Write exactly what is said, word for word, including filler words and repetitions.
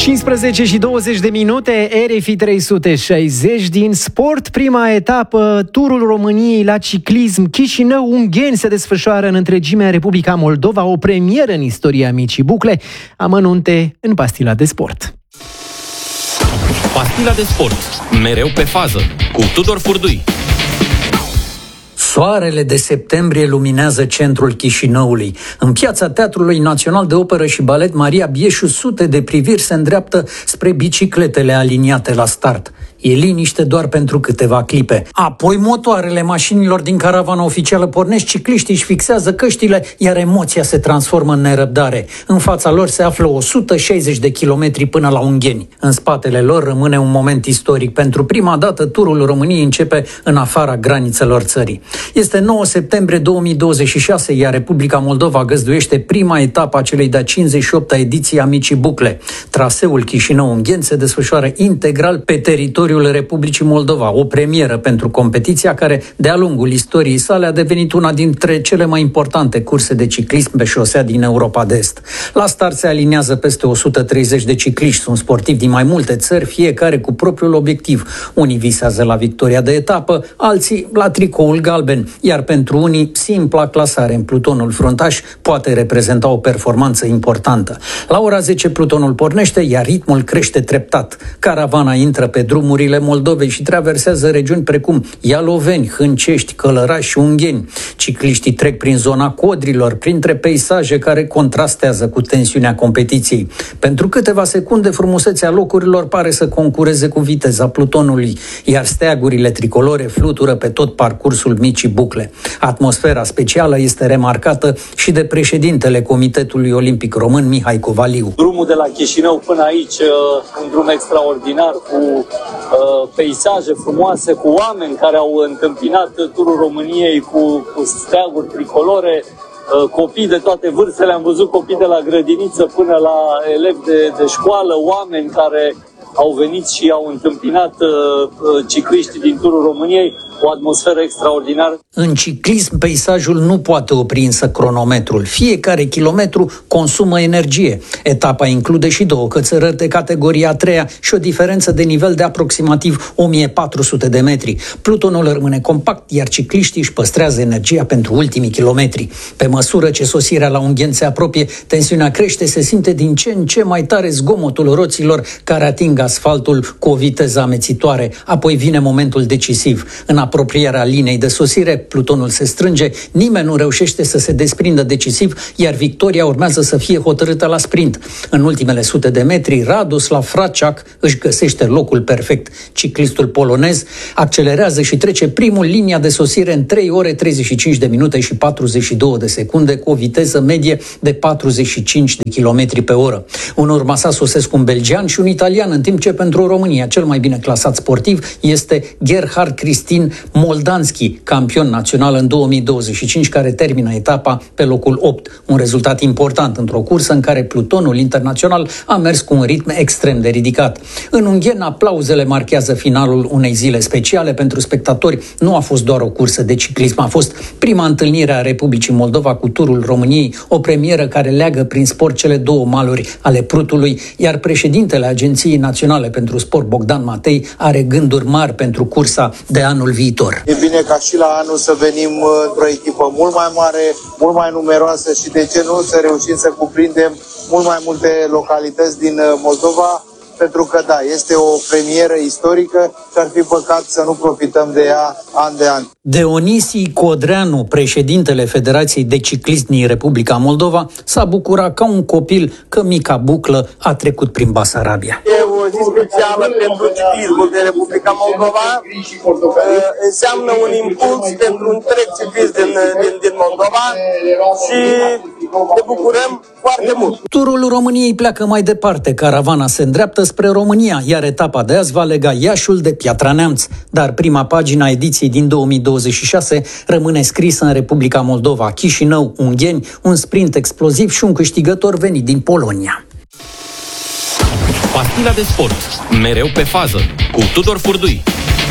cincisprezece și douăzeci de minute, R F I trei sute șaizeci din sport. Prima etapă, turul României la ciclism Chișinău-Ungheni se desfășoară în întregime în Republica Moldova, o premieră în istoria Micii Bucle. Amănunte în Pastila de Sport. Pastila de Sport, mereu pe fază, cu Tudor Furdui. Soarele de septembrie luminează centrul Chișinăului. În piața Teatrului Național de Operă și Balet Maria Bieșu, sute de priviri se îndreaptă spre bicicletele aliniate la start. E liniște doar pentru câteva clipe. Apoi motoarele mașinilor din caravana oficială pornesc, cicliștii își fixează căștile, iar emoția se transformă în nerăbdare. În fața lor se află o sută șaizeci de kilometri până la Ungheni. În spatele lor rămâne un moment istoric. Pentru prima dată, turul României începe în afara granițelor țării. Este nouă septembrie două mii douăzeci și șase, iar Republica Moldova găzduiește prima etapă a celei de-a cincizeci și opta ediții a Micii Bucle. Traseul Chișinău-Ungheni se desfășoară integral pe teritoriul Republicii Moldova, o premieră pentru competiția care, de-a lungul istoriei sale, a devenit una dintre cele mai importante curse de ciclism pe șosea din Europa de Est. La start se aliniază peste o sută treizeci de cicliști, sunt sportivi din mai multe țări, fiecare cu propriul obiectiv. Unii visează la victoria de etapă, alții la tricoul galben, iar pentru unii, simpla clasare în plutonul fruntaș poate reprezenta o performanță importantă. La ora zece plutonul pornește, iar ritmul crește treptat. Caravana intră pe drumuri Moldovei și traversează regiuni precum Ialoveni, Hâncești, Călăraș și Ungheni. Cicliștii trec prin zona Codrilor, printre peisaje care contrastează cu tensiunea competiției. Pentru câteva secunde, frumusețea locurilor pare să concureze cu viteza plutonului, iar steagurile tricolore flutură pe tot parcursul Micii Bucle. Atmosfera specială este remarcată și de președintele Comitetului Olimpic Român, Mihai Covaliu. Drumul de la Chișinău până aici, un drum extraordinar cu peisaje frumoase, cu oameni care au întâmpinat turul României cu, cu steaguri tricolore, copii de toate vârstele, am văzut copii de la grădiniță până la elevi de, de școală, oameni care au venit și au întâmpinat uh, cicliștii din turul României, o atmosferă extraordinară. În ciclism, peisajul nu poate opri însă cronometrul. Fiecare kilometru consumă energie. Etapa include și două cățărări de categoria a treia și o diferență de nivel de aproximativ o mie patru sute de metri. Plutonul rămâne compact, iar cicliștii își păstrează energia pentru ultimii kilometri. Pe măsură ce sosirea la Ungheni se apropie, tensiunea crește, se simte din ce în ce mai tare zgomotul roților care ating asfaltul cu o viteză amețitoare. Apoi vine momentul decisiv. În apropierea liniei de sosire, plutonul se strânge, nimeni nu reușește să se desprindă decisiv, iar victoria urmează să fie hotărâtă la sprint. În ultimele sute de metri, Radoslav Fraciac își găsește locul perfect. Ciclistul polonez accelerează și trece primul linia de sosire în trei ore treizeci și cinci de minute și patruzeci și două de secunde, cu o viteză medie de patruzeci și cinci de kilometri pe oră. În urma sa sosesc un belgian și un italian, în timp ce pentru România cel mai bine clasat sportiv este Gerhard Cristin Moldanski, campion național în două mii douăzeci și cinci, care termină etapa pe locul opt. Un rezultat important într-o cursă în care plutonul internațional a mers cu un ritm extrem de ridicat. În Ungheni, aplauzele marchează finalul unei zile speciale pentru spectatori. Nu a fost doar o cursă de ciclism, a fost prima întâlnire a Republicii Moldova cu turul României, o premieră care leagă prin sport cele două maluri ale Prutului, iar președintele Agenției Naționale pentru Sport, Bogdan Matei, are gânduri mari pentru cursa de anul viitor. E bine ca și la anul să venim într-o echipă mult mai mare, mult mai numeroasă și de ce nu să reușim să cuprindem mult mai multe localități din Moldova, pentru că da, este o premieră istorică și ar fi păcat să nu profităm de ea an de an. Dionisi Codreanu, președintele Federației de Ciclism din Republica Moldova, s-a bucurat ca un copil că Mica Buclă a trecut prin Basarabia. E o zi specială pentru ciclismul de Republica Moldova. Înseamnă un impuls pentru întreg ciclism din, din, din Moldova și ne bucurăm foarte mult. Turul României pleacă mai departe. Caravana se îndreaptă spre România, iar etapa de azi va lega Iașul de Piatra Neamț. Dar prima pagina ediției din două mii douăzeci și șase rămâne scrisă în Republica Moldova. Chișinău, Ungheni, un sprint exploziv și un câștigător venit din Polonia. Pastila de Sport, mereu pe fază, cu Tudor Furdui.